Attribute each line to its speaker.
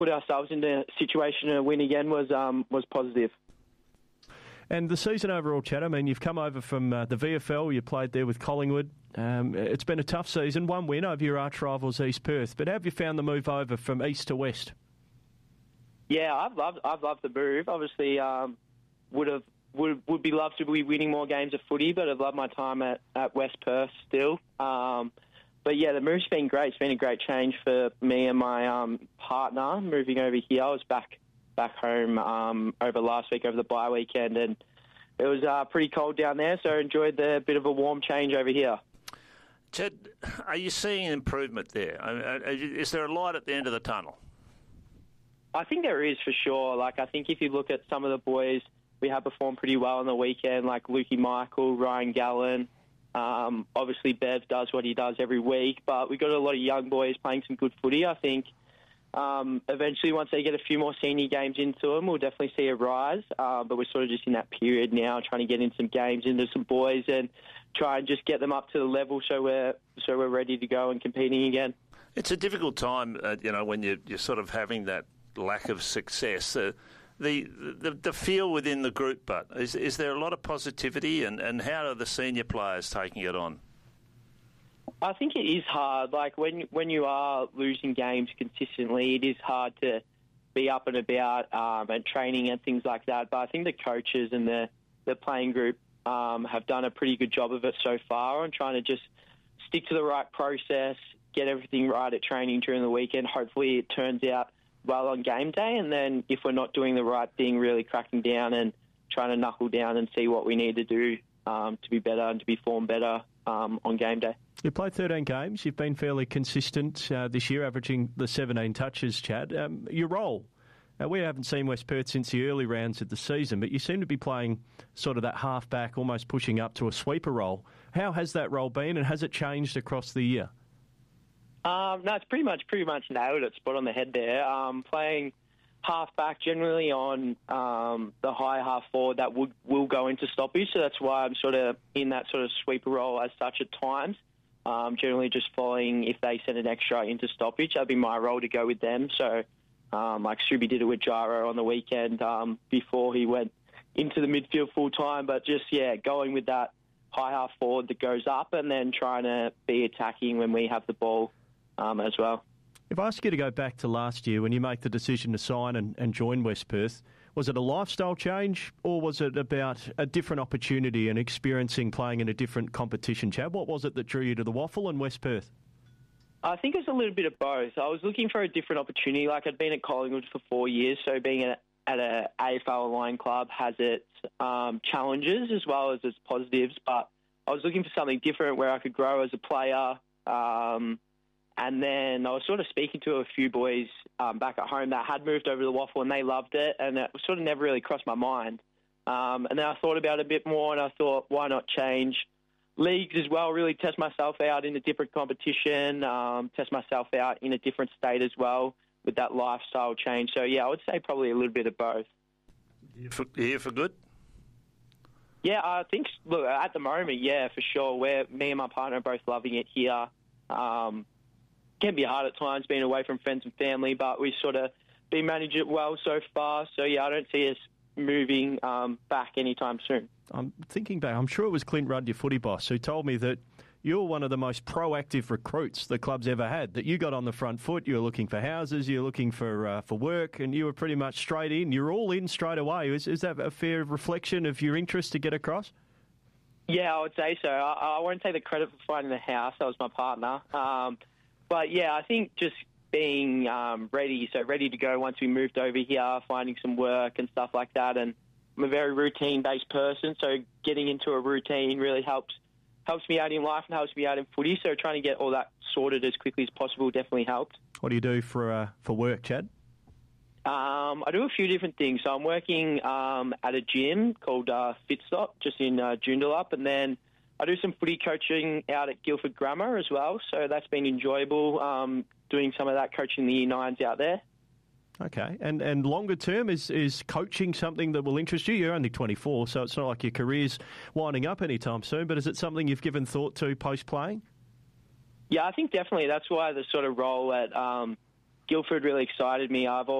Speaker 1: put ourselves in a situation to win again was positive.
Speaker 2: And the season overall, Chad, I mean, you've come over from the VFL, you played there with Collingwood. It's been a tough season, one win over your arch rivals East Perth. But how have you found the move over from east to west?
Speaker 1: Yeah, I've loved the move. Obviously, would be loved to be winning more games of footy, but I've loved my time at West Perth still. But yeah, the move's been great. It's been a great change for me and my partner moving over here. I was back home over last week, over the bye weekend, and it was pretty cold down there, so I enjoyed the bit of a warm change over here.
Speaker 3: Chad, are you seeing improvement there? Is there a light at the end of the tunnel?
Speaker 1: I think there is, for sure. Like, I think if you look at some of the boys, we have performed pretty well on the weekend, like Lukey Michael, Ryan Gallen. Obviously, Bev does what he does every week, but we've got a lot of young boys playing some good footy. I think eventually, once they get a few more senior games into them, we'll definitely see a rise. But we're sort of just in that period now, trying to get in some games into some boys and try and just get them up to the level so we're ready to go and competing again.
Speaker 3: It's a difficult time, when you're sort of having that lack of success. The feel within the group, but is there a lot of positivity, and how are the senior players taking it on?
Speaker 1: I think it is hard. Like, when you are losing games consistently, it is hard to be up and about and training and things like that. But I think the coaches and the playing group have done a pretty good job of it so far on trying to just stick to the right process, get everything right at training during the weekend. Hopefully it turns out well on game day, and then if we're not doing the right thing, really cracking down and trying to knuckle down and see what we need to do to be better and to be formed better on game day.
Speaker 2: You played 13 games. You've been fairly consistent this year, averaging the 17 touches, Chad. Your role, we haven't seen West Perth since the early rounds of the season, but you seem to be playing sort of that half-back, almost pushing up to a sweeper role. How has that role been, and has it changed across the year?
Speaker 1: No, it's pretty much nailed it, spot on the head there. Playing half-back, generally on the high half-forward, that will go into stoppage, so that's why I'm sort of in that sort of sweeper role as such at times. Generally just following if they send an extra into stoppage, that'd be my role to go with them. So, like Subi did it with Gyro on the weekend before he went into the midfield full-time, but just, going with that high half-forward that goes up and then trying to be attacking when we have the ball as well.
Speaker 2: If I ask you to go back to last year when you make the decision to sign and join West Perth, was it a lifestyle change or was it about a different opportunity and experiencing playing in a different competition, Chad? What was it that drew you to the Waffle and West Perth?
Speaker 1: I think it was a little bit of both. I was looking for a different opportunity. Like, I'd been at Collingwood for 4 years, so being at an AFL aligned club has its challenges as well as its positives, but I was looking for something different where I could grow as a player. And then I was sort of speaking to a few boys back at home that had moved over to the Waffle and they loved it, and it sort of never really crossed my mind. And then I thought about it a bit more and I thought, why not change leagues as well, really test myself out in a different competition, test myself out in a different state as well with that lifestyle change. So, I would say probably a little bit of both.
Speaker 3: Here for good?
Speaker 1: Yeah, I think, look, at the moment, for sure. Me and my partner are both loving it here. Can be hard at times being away from friends and family, but we sort of been managing it well so far. So, I don't see us moving back anytime soon.
Speaker 2: I'm thinking back, I'm sure it was Clint Rudd, your footy boss, who told me that you're one of the most proactive recruits the club's ever had, that you got on the front foot, you were looking for houses, you were looking for work, and you were pretty much straight in. You're all in straight away. Is that a fair reflection of your interest to get across?
Speaker 1: Yeah, I would say so. I won't take the credit for finding the house. That was my partner. But, I think just being ready to go once we moved over here, finding some work and stuff like that. And I'm a very routine-based person, so getting into a routine really helps me out in life and helps me out in footy. So trying to get all that sorted as quickly as possible definitely helped.
Speaker 2: What do you do for work, Chad?
Speaker 1: I do a few different things. So I'm working at a gym called Fitstop, just in Joondalup, and then I do some footy coaching out at Guildford Grammar as well, so that's been enjoyable, doing some of that coaching the Year 9s out there.
Speaker 2: Okay, and longer term, is coaching something that will interest you? You're only 24, so it's not like your career's winding up anytime soon, but is it something you've given thought to post-playing?
Speaker 1: Yeah, I think definitely. That's why the sort of role at Guildford really excited me. I've